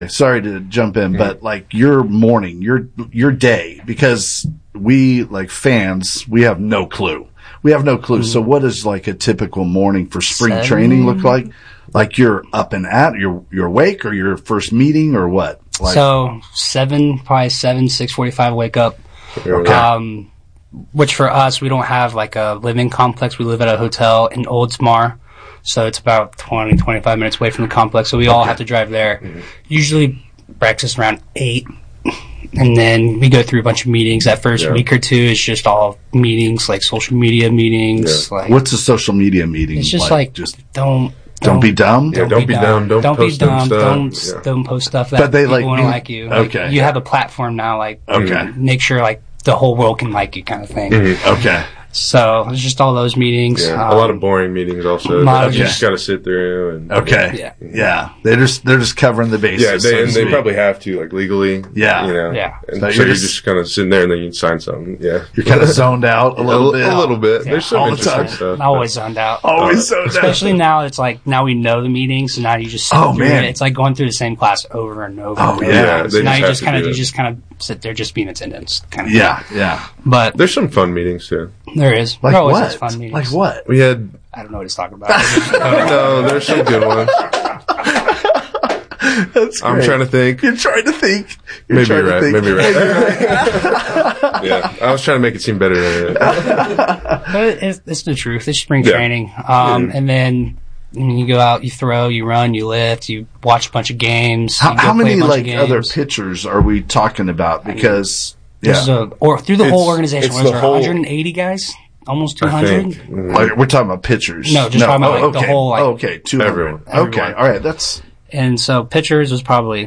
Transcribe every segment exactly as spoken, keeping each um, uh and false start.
Sorry to jump in, Mm-hmm. but like your morning, your your day, because we like fans, we have no clue. We have no clue. Mm-hmm. So, what does like a typical morning for spring Seven. training look like? Like you're up and at, you're you're awake, or your first meeting, or what? Like, So seven, probably seven, six forty-five. Wake up. Okay. Um, which for us, we don't have like a living complex. We live at a hotel in Oldsmar, so it's about twenty, twenty-five minutes away from the complex. So we all have to drive there. Mm-hmm. Usually breakfast around eight, and then we go through a bunch of meetings. That first Yeah. week or two is just all meetings, like social media meetings. Yeah. Like what's a social media meeting? it's just like, just don't. don't be dumb. Yeah, don't be dumb. Don't Don't post be dumb. dumb stuff. Don't Yeah. don't post stuff that But they people like won't you- like you. Like, okay. you have a platform now. Like Okay. make sure like the whole world can like you, kind of thing. Mhm. Okay. So it's just all those meetings. Yeah, Um, a lot of boring meetings also. a lot That of you just- just got to sit through and Okay. Yeah. Yeah. They're just they're just covering the bases. yeah, so they, to and they speak. probably have to like legally. Yeah. you know. Yeah. And So so, you're you're just- just kind of sitting there and then you sign something. Yeah, You're kind of zoned out a a, little li- bit. a little bit. Yeah. There's some All the interesting time. stuff. I'm always zoned out. Always zoned out. Especially now, it's like now we know the meetings, so now you just sit Oh, through man. it. It's like going through the same class over and over. Oh, and over. yeah. So They now just you have just to kind of do you it. just kind of sit there, just be in attendance. Kind of. Yeah. Yeah. But There's some fun meetings too. there is. Like there always what? is fun meetings. Like what? We had I don't know what he's talking about. no. There's some good ones. That's I'm great. trying to think. You're trying to think. You're Maybe trying you're to right. think. Maybe you're right. Yeah, I was trying to make it seem better than it is. But it's, it's the truth. It's spring Yeah. training. Um, Yeah. and then you go out, you throw, you run, you lift, you watch a bunch of games. How, you go how play a many bunch like of other games. pitchers are we talking about? Because There's yeah, a, or through the whole It's- organization, it's was the there whole- one hundred eighty guys? Almost two I hundred? think. Mhm. Like, we're talking about pitchers. No, just talking about, oh, like, the okay. whole, like, oh, okay, two hundred. everyone. Okay, Everyone. all right. That's And so pitchers was probably,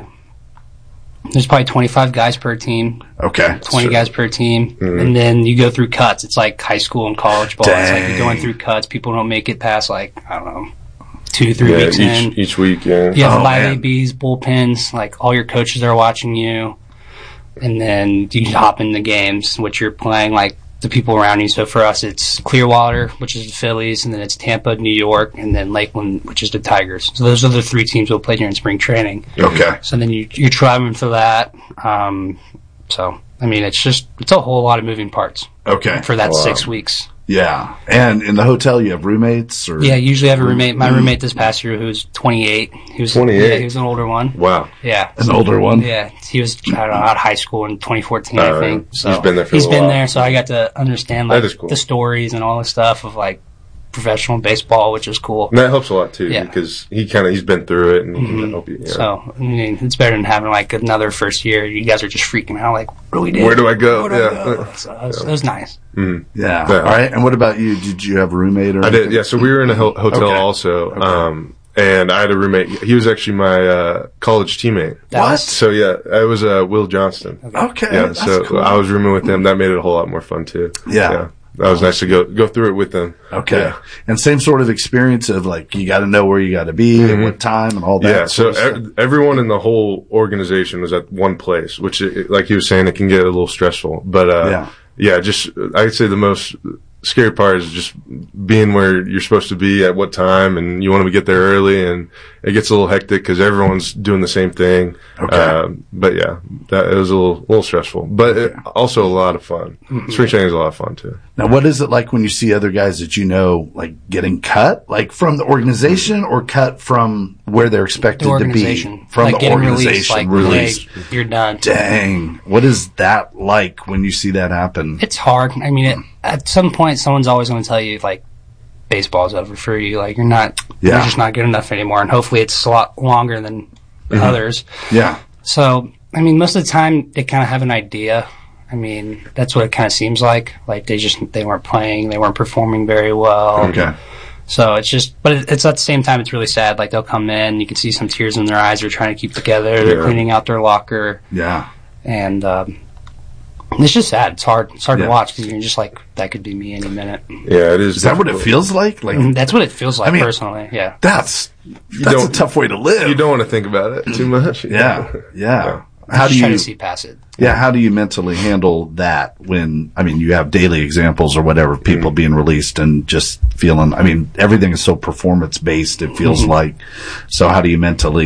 there's probably twenty-five guys per team, okay. twenty So- guys per team. Mhm. And then you go through cuts. It's like high school and college ball. It's like Dang. you're going through cuts. People don't make it past like, I don't know, two, three Yeah, weeks in. each each week. Yeah. You have Oh, live man. A Bs, bullpens, like all your coaches are watching you, and then you hop in the games, which you're playing like the people around you. So for us, it's Clearwater, which is the Phillies, and then it's Tampa, New York, and then Lakeland, which is the Tigers. So those are the three teams we'll play during spring training. Okay. So then you you're traveling for that. Um, so I mean, it's just it's a whole lot of moving parts Okay. for that Wow. six weeks. Yeah. And in the hotel, you have roommates or Yeah, usually I have a roommate. My roommate this past year, who was twenty-eight. He was twenty-eight? Yeah, he was an older one. Wow. Yeah. an older one. Yeah, he was I don't know, out of high school in twenty fourteen, I Uh, think. So he's been there for a He's little been while. there, so I got to understand like That is cool. the stories and all the stuff of like professional baseball, which is cool. And that helps a lot too, Yeah. because he kind of he's been through it and he Mhm. can help you. Yeah. So I mean, it's better than having like another first year. You guys are just freaking out, like, what do we do? Where do I go? Where do I Yeah. go? So it was, it was nice. Mhm. Yeah. Yeah. All right. And what about you? Did you have a roommate or I did. anything? Yeah. So we were in a ho- hotel Okay. also, Okay. um, and I had a roommate. He was actually my uh, college teammate. That What? was- So yeah, it was uh, Will Johnston. Okay. Yeah. That's So cool. I was rooming with him. That made it a whole lot more fun too. Yeah. That was nice to go go through it with them. Okay. Yeah. And same sort of experience of like, you got to know where you got to be at Mhm. what time and all that. Yeah, so sort of stuff. ev- everyone in the whole organization was at one place, which, it, like he was saying, it can get a little stressful. But uh, Yeah. yeah, just I'd say the most scary part is just being where you're supposed to be at what time, and you want to get there early, and it gets a little hectic because everyone's doing the same thing. Okay. Um, but yeah, that it was a little, little stressful, but it, also a lot of fun. Mm-hmm. Spring training is a lot of fun too. Now, what is it like when you see other guys that you know, like getting cut, like from the organization or cut from where they're expected The to be? organization. From like the getting organization. released, like, released. hey, you're done. Dang. What is that like when you see that happen? It's hard. I mean, it, at some point, someone's always going to tell you, like, baseball's over for you. Like, you're not, Yeah. you're just not good enough anymore. And hopefully it's a lot longer than Mm-hmm. others. Yeah. So, I mean, most of the time, they kind of have an idea. I mean, that's what it kind of seems like. Like, they just, they weren't playing, they weren't performing very well. Okay. So it's just, but it- it's at the same time, it's really sad. Like, they'll come in, you can see some tears in their eyes. They're trying to keep together. They're Yeah. cleaning out their locker. Yeah. And, um, it's just sad. It's hard. It's hard Yeah. to watch because you're just like, that could be me any minute. Yeah, it is. Is that what it difficult. feels like? Like, Mm, That's what it feels like I mean- personally. Yeah. that's, that's a don't- tough way to live. You don't want to think about it too much. Yeah. Yeah. How Just do try you, to see past it. yeah, how do you mentally handle that when, I mean, you have daily examples or whatever, people Mm-hmm. being released and just feeling, I mean, everything is so performance based, it feels Mhm. like. So how do you mentally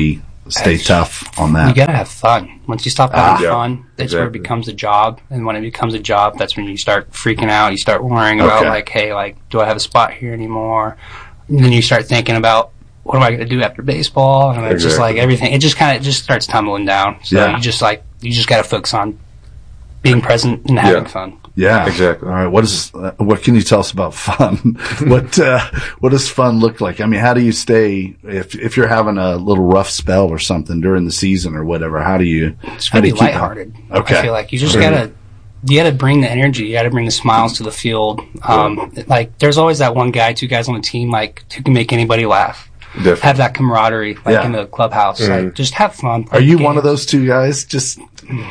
stay It's- tough on You that. gotta have fun. Once you stop having Ah, yeah, fun, that's where it exactly. becomes a job. And when it becomes a job, that's when you start freaking out. You start worrying about Okay. like, hey, like, do I have a spot here anymore? And then you start thinking about, what am I going to do after baseball? And it's just Exactly. like everything. It just kind of just starts tumbling down. So Yeah. you just like you just got to focus on being present and having Yeah. fun. Yeah, Exactly. All right, what is uh, what can you tell us about fun? what uh, what does fun look like? I mean, how do you stay if if you're having a little rough spell or something during the season or whatever? How do you It's how do really you keep lighthearted. Okay. I feel like you just gotta you gotta bring the energy. You gotta bring the smiles to the field. Um, like there's always that one guy, two guys on the team, like who can make anybody laugh. Definitely. Have that camaraderie, like Yeah. in the clubhouse. Like just have fun. play Are you games. one of those two guys? Just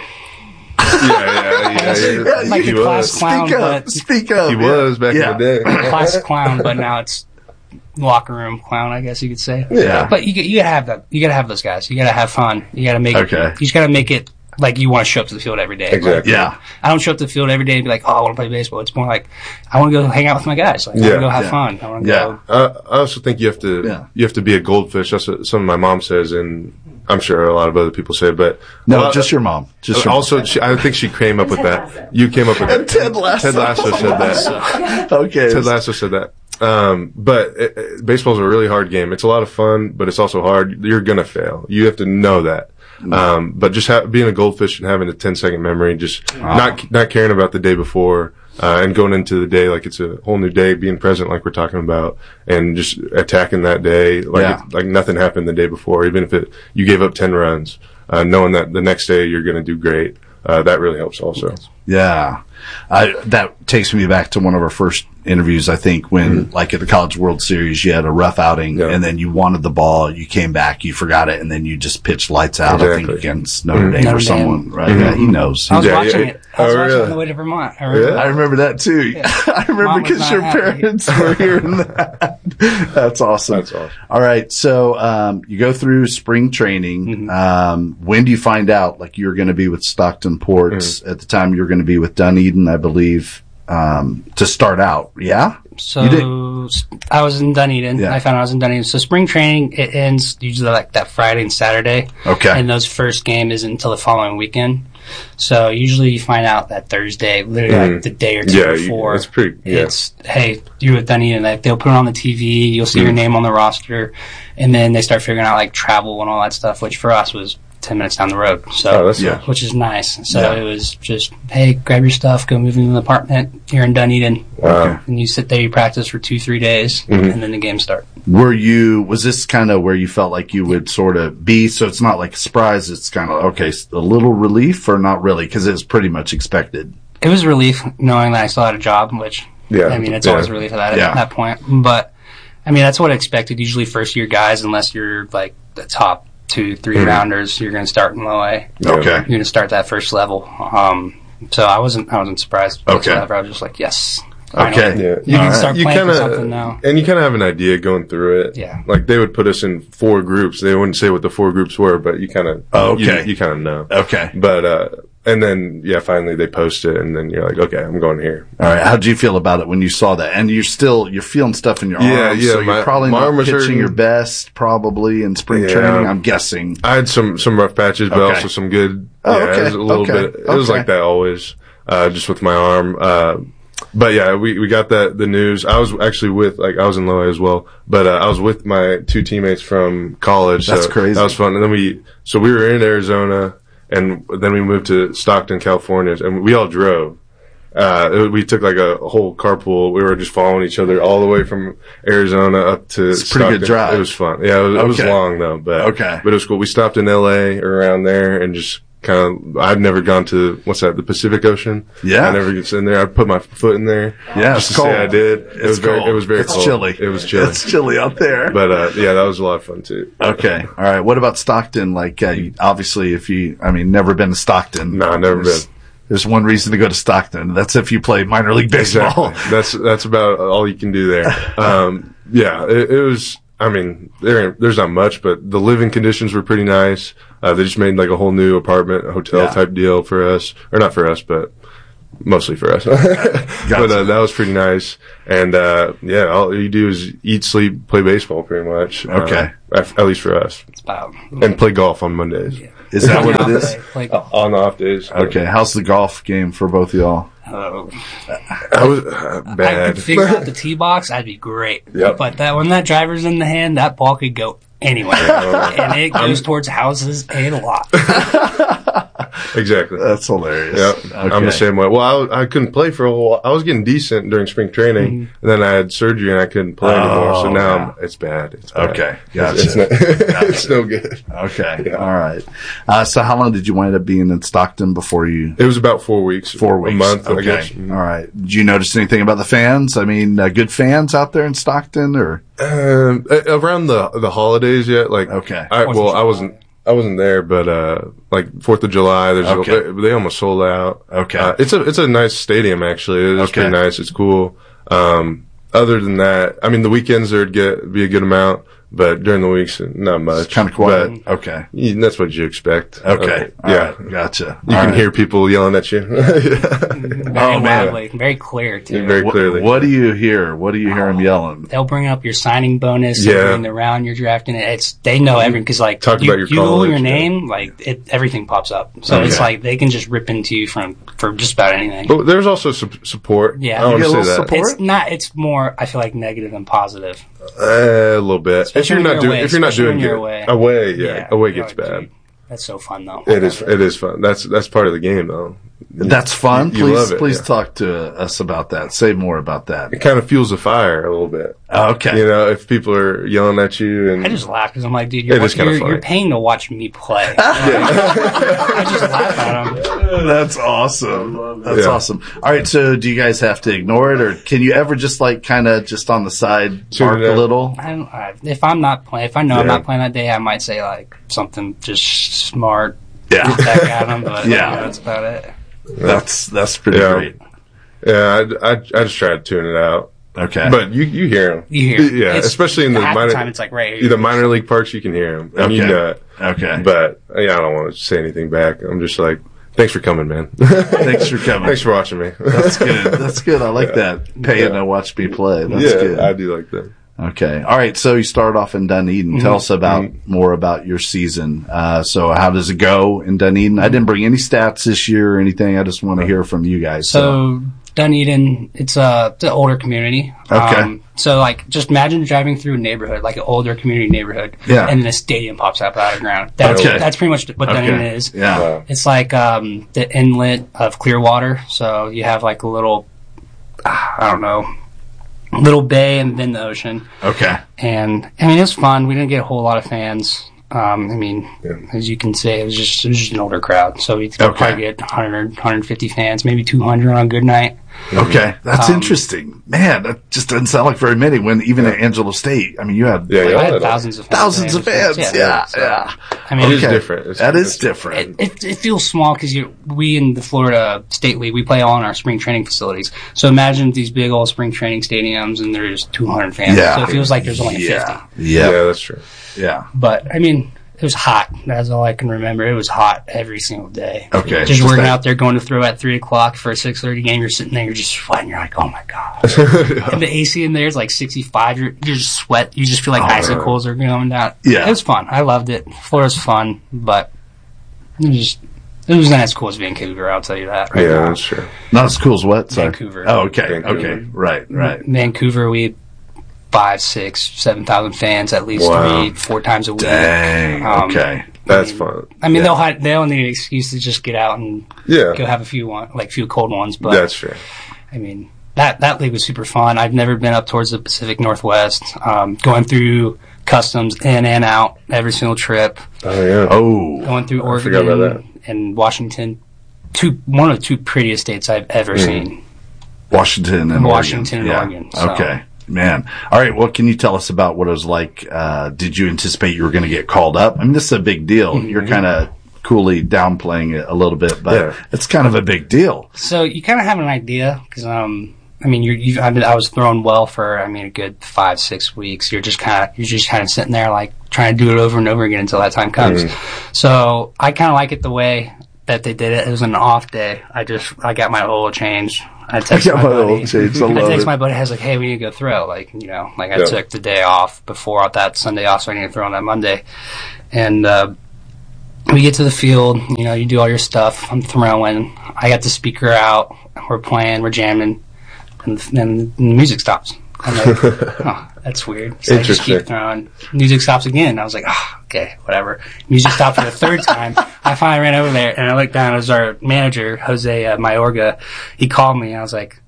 yeah, yeah, yeah, yeah. Like he the class was. clown, speak up, but speak up. He Yeah. was back Yeah. in the day. classic clown, but now it's locker room clown, I guess you could say. Yeah. But you you gotta have that. You gotta have those guys. You gotta have fun. You gotta make Okay. it. You just gotta make it like you want to show up to the field every day. Exactly. Yeah. I don't show up to the field every day and be like, oh, I want to play baseball. It's more like, I want to go hang out with my guys. Like, I want Yeah. to go have Yeah. fun. I want to Yeah. go. Uh, I also think you have to Yeah. you have to be a goldfish. That's what some of my mom says, and I'm sure a lot of other people say. But No, a lot- just your mom. Just your also, mom. she, I think she came up with that. You came up with And that. Ted Lasso. Ted Lasso said that. Okay. Ted Lasso said that. Um, but it, it, baseball's a really hard game. It's a lot of fun, but it's also hard. You're gonna fail. You have to know that. Um, but just ha- being a goldfish and having a ten second memory, just not not caring about the day before, uh, and going into the day like it's a whole new day, being present like we're talking about, and just attacking that day like Yeah. it, like nothing happened the day before, even if it you gave up ten runs, uh, knowing that the next day you're gonna do great. Uh, that really helps also. Yeah. I, that takes me back to one of our first interviews, I think, when, like, at the College World Series, you had a rough outing, Yeah. and then you wanted the ball, you came back, you forgot it, and then you just pitched lights out, I think, Exactly. against Notre Dame Notre or Dame. someone, right? Yeah, he knows. I was Yeah, watching yeah. it. I was Oh, watching it really? on the way to Vermont. I remember. Yeah. I remember that too. I remember Mom was because not your happy. parents were hearing that. That's awesome. That's awesome. All right. So, um, you go through spring training. Mm-hmm. Um, when do you find out, like, you're going to be with Stockton Ports? Mm-hmm. At the time, you were going to be with Dunedin, I believe, um, to start out. Yeah? So You did- s- I was in Dunedin. Yeah. I found out I was in Dunedin. So spring training, it ends usually like that Friday and Saturday. Okay. And those first game isn't until the following weekend. So usually you find out that Thursday, literally like the day or two Yeah, you- before. it's pretty- yeah. It's, hey, you're with Dunedin. Like, they'll put it on the T V. You'll see your name on the roster. And then they start figuring out like travel and all that stuff, which for us was ten minutes down the road. So, Oh, that's Yeah. nice. which is nice. So Yeah. it was just, hey, grab your stuff, go move into the apartment here in Dunedin. Wow. And you sit there, you practice for two, three days, Mm-hmm. and then the games start. Were you, was this kind of where you felt like you would sort of be? So it's not like a surprise. It's kind of, okay, a little relief or not really? Cause it's pretty much expected. It was a relief knowing that I still had a job, which, Yeah. I mean, it's Yeah. always a relief at that, Yeah. at that point. But, I mean, that's what I expected. Usually first year guys, unless you're like the top two, three Mm-hmm. rounders, you're going to start in low A. Yeah. Okay. You're going to start that first level. Um, so I wasn't, I wasn't surprised Okay. whatsoever. I was just like, yes. finally. Okay. Yeah, You All can right. start you playing kind for something now. of, and you kind of have an idea going through it. Yeah. Like they would put us in four groups. They wouldn't say what the four groups were, but you kind of, Oh, okay. you, you kind of know. Okay. But uh, and then yeah, finally they post it, and then you're like, okay, I'm going here. All right. How did you feel about it when you saw that? And you're still, you're feeling stuff in your Yeah, arms. yeah, So you're my- probably my not arm was pitching hurting. your best probably in spring Yeah. training, I'm guessing. I had some some rough patches, but Okay. also some good. Oh, yeah, okay, it was a little okay, bit. It was okay. like that always, uh, just with my arm. Uh, but yeah, we we got that the news. I was actually with like I was in Low A as well, but uh, I was with my two teammates from college. That's so crazy. That was fun. And then we so we were in Arizona, and then we moved to Stockton, California, and we all drove. Uh, it- we took like a whole carpool. We were just following each other all the way from Arizona up to It's a pretty good Stockton. drive. It was fun. Yeah, it was, it was Okay. long though, but Okay. but it was cool. We stopped in L A or around there and just kind of. I'd never gone to what's that? The Pacific Ocean. Yeah. I never get in there. I put my foot in there. Yeah, just it's to cold. say I did. It It's was very. cold. It was very It's cold. chilly. It was chilly. It's chilly out there. But uh, yeah, that was a lot of fun too. Okay. All right. What about Stockton? Like, uh, you, obviously, if you, I mean, never been to Stockton. No, never there's, been. There's one reason to go to Stockton. That's if you play minor league baseball. Exactly. That's that's about all you can do there. Um, yeah, it, it was. I mean, there there's not much, but the living conditions were pretty nice. Uh, they just made like a whole new apartment, hotel Yeah. type deal for us, or not for us, but Mostly for us. But uh, that was pretty nice. And, uh, yeah, all you do is eat, sleep, play baseball pretty much. Okay. Uh, at, at least for us. It's about. And play golf on Mondays. Yeah. Is that what it is? Play, play golf. On the off days. Okay. How's the golf game for both of y'all? Oh. I was uh, I bad. could figure out the tee box, I'd be great. Yep. But that when that driver's in the hand, that ball could go anywhere. And it goes towards houses paid a lot. Exactly. That's hilarious. Yep. Okay. I'm the same way. Well, I, w- I couldn't play for a while. I was getting decent during spring training, Mm-hmm. and then I had surgery and I couldn't play anymore. So Oh, now yeah. I'm, it's bad. It's bad. Okay. It's, Gotcha. it's, not, Gotcha. it's no good. Okay. Yeah. All right. Uh, so how long did you wind up being in Stockton before you? It was about four weeks. Four weeks. A month, Okay. I guess. Mm-hmm. All right. Did you notice anything about the fans? I mean, uh, good fans out there in Stockton, or? Um, a- around the the holidays yet? Like, Okay. I, Fourth of well, I July. wasn't. I wasn't there, but uh, like Fourth of July, there's Okay. a, they, they almost sold out. Okay. Uh, it's a it's a nice stadium actually. It is Okay. pretty nice. It's cool. Um, other than that, I mean, the weekends there'd get be a good amount, but during the weeks, not much. It's kind of quiet. But Okay. you- that's what you expect. Okay. Uh, All yeah. right. Gotcha. You All can right. hear people yelling at you. Very Oh, man. loudly, very clear too. Very What, clearly. what do you hear? What do you hear them yelling? They'll bring up your signing bonus Yeah. during the round you're drafting. It's they know everything because like Talk you, about your you Google college, your yeah. name, like it, everything pops up. So it's Okay. like they can just rip into you from for just about anything. But there's also su- support. Yeah. I don't You want get a to say little that. support? It's not. It's more. I feel like negative than positive. Uh, a little bit. Especially if you're when not you're doing, away, if you're not especially doing when you're good, away. away, yeah, away gets Oh, bad. dude, that's so fun though. It is. It is fun. That's that's part of the game, though. That's fun. You- you please, love it, please yeah. talk to us about that. Say more about that. It kind of fuels the fire a little bit. Okay. You know, if people are yelling at you and I just laugh because I'm like, dude, you're, It is kinda you're, funny. you're paying to watch me play. I just laugh at them. That's awesome. That's Yeah. awesome. All right. So do you guys have to ignore it, or can you ever just like kind of just on the side Tune bark it a out. little? I don't, I, if I'm not playing, if I know I'm Yeah. not playing that day, I might say like something just smart, Yeah. back at them. But Yeah. yeah, that's about it. That's, that's pretty Yeah. great. yeah, I, I, I just try to tune it out. Okay. But you you hear them. You hear, it. yeah, It's- especially in the half minor the time. It's like right here. the minor league parks. You can hear them, and Okay. you know it. Okay. But yeah, I don't want to say anything back. I'm just like, thanks for coming, man. Thanks for coming. Thanks for watching me. That's good. That's good. I like that. Paying Yeah. to watch me play. That's yeah, good. I do like that. Okay. All right. So you started off in Dunedin. Tell us about more about your season. Uh, so how does it go in Dunedin? I didn't bring any stats this year or anything. I just want to hear from you guys. So Dunedin, it's a it's an older community. Okay. So like, just imagine driving through a neighborhood, like an older community neighborhood, Yeah. and then a stadium pops up out of the ground. That's Okay. that's pretty much what Dunedin Okay. is. Yeah. Wow. It's like um, the inlet of Clearwater. So you have like a little, ah, I don't know, little bay and then the ocean. Okay. And I mean, it was fun. We didn't get a whole lot of fans. Um, I mean, Yeah. as you can say, it was just it was just an older crowd. So we could Okay. probably get one hundred, one hundred fifty fans, maybe two hundred on a good night. Okay. That's Um, interesting. Man, that just doesn't sound like very many when even at Angelo State, I mean, you had Yeah, I yeah. had thousands of fans. thousands of fans. Yeah. so, Yeah. I mean, It is Okay. different. It's- That is it's- different. It, it, it feels small because we in the Florida State League, we play all in our spring training facilities. So imagine these big old spring training stadiums and there's two hundred fans. Yeah. So it feels like there's only yeah. fifty. Yeah, Yeah. that's true. Yeah. But I mean, it was hot. That's all I can remember. It was hot every single day. Okay. Just, working that- out there, going to throw at three o'clock for a six thirty game. You're sitting there, you're just sweating. You're like, oh my god. And the A C in there is like sixty-five. You're, you're just sweat. You just feel like Oh, icicles are coming down. Yeah. It was fun. I loved it. Florida's fun, but it was just, it was not as cool as Vancouver. I'll tell you that. Right Yeah, now. that's true. Not as cool as what? Sorry. Vancouver. Oh, okay. Vancouver. Okay. Right. Right. Vancouver, we had five, six, seven thousand fans at least Wow. three, four times a week. Dang. Um, Okay. That's I mean, fun. I mean, Yeah. they'll have, they'll need an excuse to just get out and Yeah, go have a few one, like few cold ones. But that's true. I mean, that that league was super fun. I've never been up towards the Pacific Northwest. Um, going through customs in and out every single trip. Oh yeah. Oh. Going through I forgot about Oregon and Washington. Two one of the two prettiest states I've ever Mm. seen. Washington and Washington and Oregon. Oregon, so. Okay. Man. All right. Well, can you tell us about what it was like? Uh, did you anticipate you were going to get called up? I mean, this is a big deal. Mm-hmm. You're kind of coolly downplaying it a little bit, but Yeah. it's kind of a big deal. So you kind of have an idea because um, I mean, you're, you I, mean, I was throwing well for I mean a good five six weeks. You're just kind of you're just kind of sitting there like trying to do it over and over again until that time comes. Mm-hmm. So I kind of like it the way that they did it. It was an off day. I just, I got my oil change. I I texted got my my buddy. oil change. I I love texted it. my buddy. I was like, hey, we need to go throw. Like, you know, like I Yeah. took the day off before that Sunday off, so I need to throw on that Monday. And, uh, we get to the field, you know, you do all your stuff. I'm throwing. I got the speaker out. We're playing, we're jamming, and then the music stops. I'm like, oh, that's weird. So I just keep Interesting. throwing. Music stops again. I was like, oh, okay, whatever. Music stopped for the third time. I finally ran over there, and I looked down. It was our manager, Jose uh, Mayorga. He called me. I was like,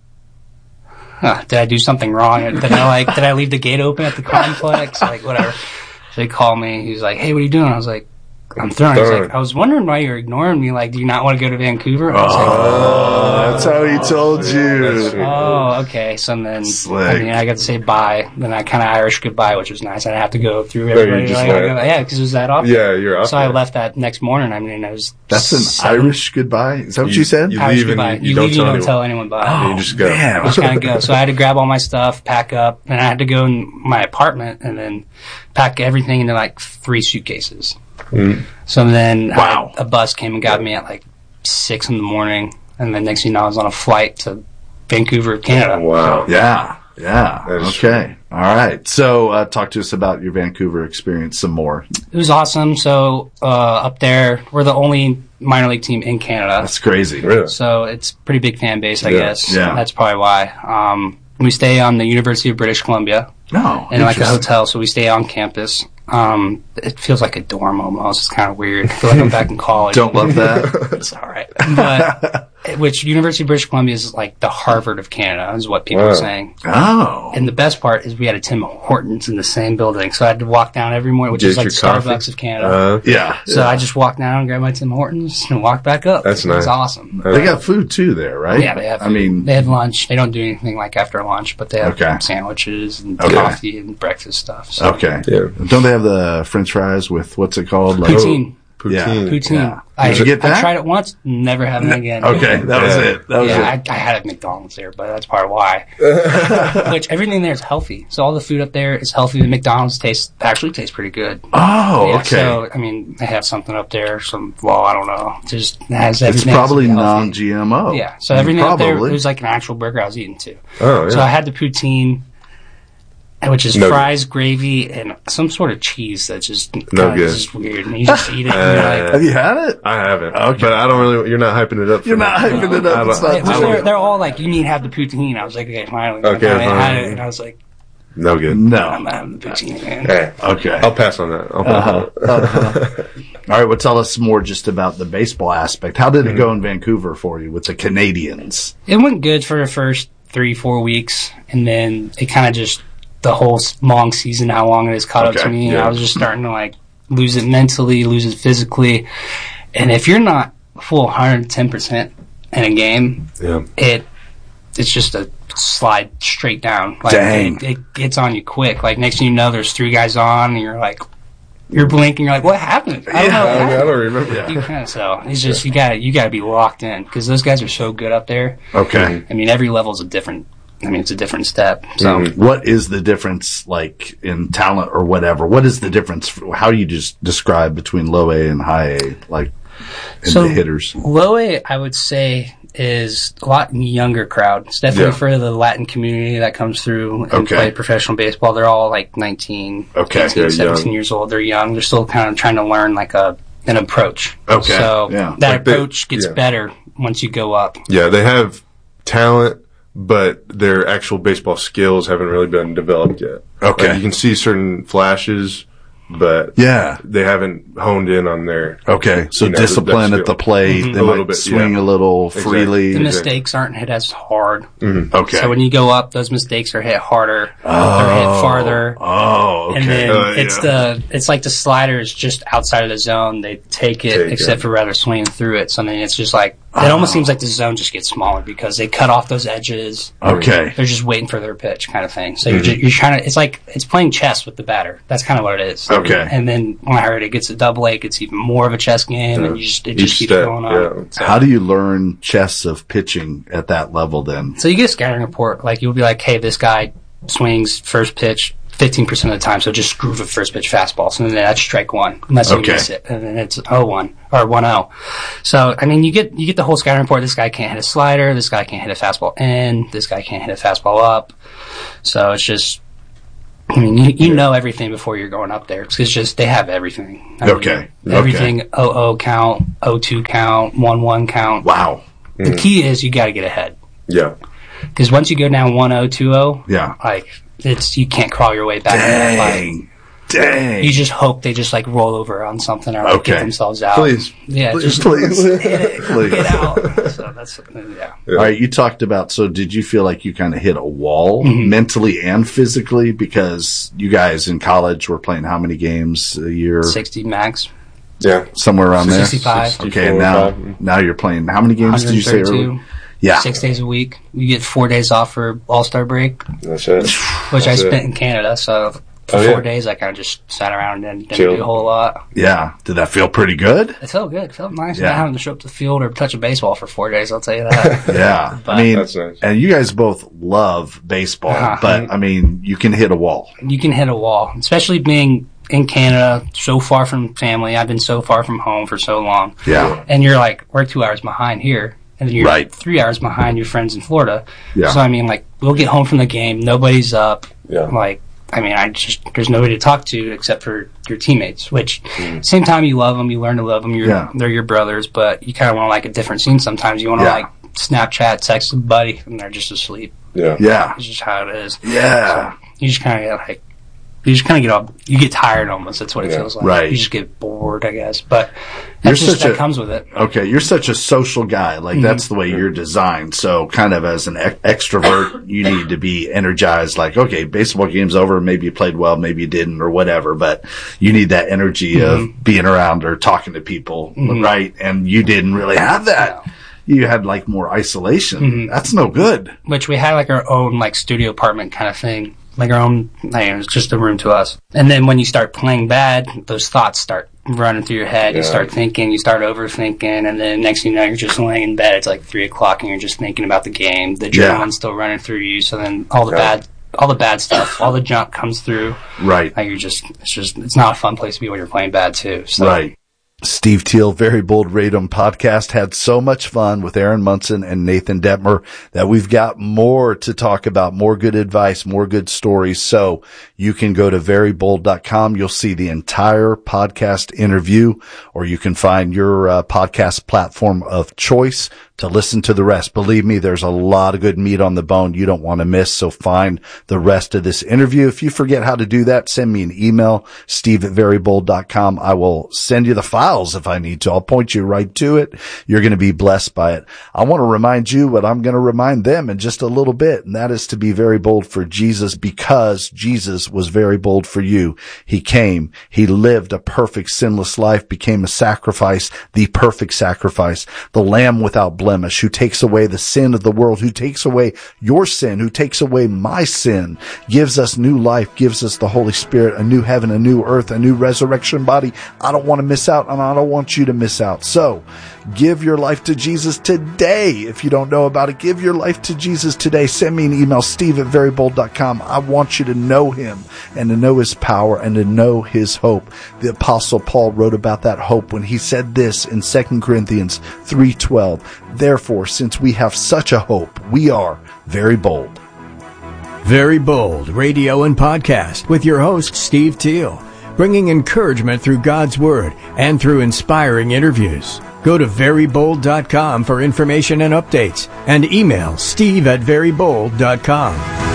huh, did I do something wrong? Did I, like, did I leave the gate open at the complex? Like, whatever. So he called me. He was like, hey, what are you doing? I was like, I'm throwing. He's like, I was wondering why you're ignoring me. Like, do you not want to go to Vancouver? I was like, Oh, that's how he told That's you. sweet. oh, okay. So then, Slick. I mean, I got to say bye. Then I kind of Irish goodbye, which was nice. I didn't have to go through you everybody. just Like, went. yeah, because it was that off. Yeah, you're off. So I there. left that next morning. I mean, I was. That's an seven- Irish goodbye. Is that what you, You- said? you- Irish leave and goodbye. you You, don't leave, you tell don't anyone. tell anyone bye. Oh, You just go. man. Just kind of go. So I had to grab all my stuff, pack up, and I had to go in my apartment and then pack everything into like three suitcases. Mm. So then I Wow. had- a bus came and got me at like six in the morning, and then next thing you know, I was on a flight to Vancouver, Canada. Wow. Yeah, yeah. That is Okay. All right. So, uh, talk to us about your Vancouver experience some more. It was awesome. So uh, up there, we're the only minor league team in Canada. That's crazy. Really? So it's a pretty big fan base, I Yeah, guess. yeah. That's probably why. Um, we stay on the University of British Columbia No. in like a interesting. hotel, so we stay on campus. Um, it feels like a dorm almost. It's kind of weird. I feel like I'm back in college. Don't love that. It's all right. But which University of British Columbia is like the Harvard of Canada, is what people Wow. are saying. Oh. And the best part is we had a Tim Hortons in the same building, so I had to walk down every morning, which Get is like your Starbucks coffee? of Canada. Uh, Yeah. So I just walked down and grabbed my Tim Hortons and walked back up. That's It was nice. awesome. They got food too there, right? Yeah, they have. I food. mean, they have lunch. They don't do anything like after lunch, but they have Okay. sandwiches and Okay. coffee and breakfast stuff. So. okay. Yeah. Don't they have the French fries with what's it called? Like, Poutine. Poutine. Yeah. Poutine. Yeah. I, Did you get that? I tried it once, never have it again. Okay, that was Yeah. it. That was yeah, it. I, I had it at McDonald's there, but that's part of why. Which everything there is healthy, so all the food up there is healthy. The McDonald's tastes actually tastes pretty good. Oh, Yeah, okay. So I mean, they have something up there. Some well, I don't know. Just has it's everything. has to probably be healthy. non-G M O. Yeah. So everything up there Probably. it was like an actual burger I was eating too. Oh, yeah. So I had the poutine, which is No fries, gravy, and some sort of cheese that's just No kinda good. just weird. And you just eat it. And you're like, Have you had it? I haven't. Okay. But I don't really, you're not hyping it up. for You're me. not hyping it up. I It's don't- not Hey, I well, don't- they're, they're all like, you need to have the poutine. I was like, okay, finally. Okay, I finally had fine. it, and I was like, No good. I'm No. not having the poutine, man. Hey, Okay. I'll pass on that. I'll pass Uh-huh. on that. All right. Well, tell us more just about the baseball aspect. How did it go in Vancouver for you with the Canadians? It went good for the first three, four weeks, and then it kind of just, the whole s- long season, how long it has caught up Okay, to me. yeah. I was just starting to like lose it mentally, lose it physically. And if you're not full one hundred ten percent in a game, Yeah. it it's just a slide straight down. Like, Dang. It, it gets on you quick. Like next thing you know, there's three guys on, and you're like, you're blinking. You're like, what happened? I don't Yeah, know. What I, mean, I happened. don't remember. Yeah. You kinda, so it's just you got to you got to be locked in because those guys are so good up there. Okay. I mean, every level is a different. I mean, it's a different step. So Mhm. What is the difference, like, in talent or whatever? What is the difference? How do you just describe between low A and high A, like, in So- the hitters? low A, I would say, is a lot younger crowd. It's definitely Yeah. for the Latin community that comes through and Okay. play professional baseball. They're all like nineteen, Okay. eighteen, They're seventeen young. years old. They're young. They're still kind of trying to learn like a an approach. Okay. So Yeah. that Like they- approach gets yeah. better once you go up. Yeah, they have talent, but their actual baseball skills haven't really been developed yet. Okay. Like, you can see certain flashes, but Yeah. they haven't honed in on their. Okay. So You know, discipline that at the skill. plate. Mhm. They A might little bit, swing yeah. a little Exactly. freely. The mistakes aren't hit as hard. Okay. So when you go up, those mistakes are hit harder. They're hit farther. Oh, okay. And then Uh, it's yeah. the it's like the slider is just outside of the zone. They take it, Take except it. for rather swinging through it. So then it's just like it almost seems like the zone just gets smaller because they cut off those edges. Okay. They're just waiting for their pitch, kind of thing. So you're just, you're trying to. It's like it's playing chess with the batter. That's kind of what it is. Okay. And then when I heard it gets a double A, it gets even more of a chess game, and you just it Each just keeps step, going on. yeah. So, How do you learn chess of pitching at that level then? so you get a scouting report. Like you'll be like, hey, this guy swings first pitch fifteen percent of the time, so just screw the first pitch fastball. So then that's strike one, unless you Okay. miss it. And then it's oh one or one oh. So, I mean, you get you get the whole scouting report. This guy can't hit a slider. This guy can't hit a fastball in. This guy can't hit a fastball up. So it's just, I mean, you, you know everything before you're going up there. It's just they have everything. I Okay. mean, everything, Okay. oh oh count, oh two count, one one count. Wow. The key is you got to get ahead. Yeah. Because once you go down one oh, two oh, Yeah. like, it's, you can't crawl your way back. There. Like, Dang. Dang. you just hope they just like roll over on something or like Okay. get themselves out. Please. Yeah, Please, just please. hit it, Please. get out. So that's, yeah. All right, you talked about, so did you feel like you kind of hit a wall Mm-hmm. mentally and physically? Because you guys in college were playing how many games a year? sixty max. Yeah. Somewhere around there? sixty-five. Okay, and now, now you're playing, how many games did you say earlier? one thirty-two. Yeah. Six days a week. You get four days off for All-Star break, That's it. which I That's spent it. in Canada. So for Oh, four yeah. days, I kind of just sat around and didn't Chilled. do a whole lot. Yeah. Did that feel pretty good? It felt good. It felt nice Yeah. not having to show up to the field or touch a baseball for four days, I'll tell you that. Yeah. But- I mean, That's nice. and you guys both love baseball, Uh-huh. but I mean, you can hit a wall. You can hit a wall, especially being in Canada, so far from family. I've been so far from home for so long. Yeah. And you're like, we're two hours behind here. And then you're Right. three hours behind your friends in Florida. Yeah. So, I mean, like, we'll get home from the game. Nobody's up. Yeah. Like, I mean, I just, there's nobody to talk to except for your teammates, which, same time you love them, you learn to love them. You're, Yeah. They're your brothers, but you kind of want to like a different scene sometimes. You want to Yeah. like Snapchat, text a buddy, and they're just asleep. Yeah. Yeah. It's just how it is. Yeah. You just kind of get like, you just kind of get all, you get tired almost. That's what it Yeah. feels like. Right. You just get bored, I guess. But You're that's just, such that a- comes with it. Okay, you're such a social guy. Like that's the way you're designed. So kind of as an ex- extrovert, you need to be energized. Like, okay, baseball game's over. Maybe you played well, maybe you didn't or whatever, but you need that energy of being around or talking to people. Right. And you didn't really have that. You had like more isolation. That's no good. Which we had like our own like studio apartment kind of thing. Like our own, like, it was just a room to us. And then when you start playing bad, those thoughts start running through your head. You Yeah. start thinking, you start overthinking, and then next thing you know, you're just laying in bed. It's like three o'clock, and you're just thinking about the game. The Yeah. adrenaline's still running through you. So then all the Yeah. bad, all the bad stuff, all the junk comes through. Right. Like you're just, it's just, it's not a fun place to be when you're playing bad too. So. Right. Steve Teal, Very Bold Radom podcast, had so much fun with Aaron Munson and Nathan Detmer that we've got more to talk about, more good advice, more good stories. So you can go to very bold dot com. You'll see the entire podcast interview, or you can find your uh, podcast platform of choice to listen to the rest. Believe me, there's a lot of good meat on the bone you don't want to miss. So find the rest of this interview. If you forget how to do that, send me an email, steve at very bold dot com. I will send you the files if I need to. I'll point you right to it. You're going to be blessed by it. I want to remind you what I'm going to remind them in just a little bit, and that is to be very bold for Jesus, because Jesus was very bold for you. He came, he lived a perfect sinless life, became a sacrifice, the perfect sacrifice, the Lamb without blemish, who takes away the sin of the world, who takes away your sin, who takes away my sin, gives us new life, gives us the Holy Spirit, a new heaven, a new earth, a new resurrection body. I don't want to miss out, and I don't want you to miss out. So give your life to Jesus today. If you don't know about it, give your life to Jesus today. Send me an email, steve at very bold dot com. I want you to know him and to know his power and to know his hope. The Apostle Paul wrote about that hope when he said this in Second Corinthians three twelve. Therefore, since we have such a hope, we are very bold. Very Bold Radio and Podcast with your host, Steve Teal, bringing encouragement through God's Word and through inspiring interviews. Go to very bold dot com for information and updates, and email steve at very bold dot com.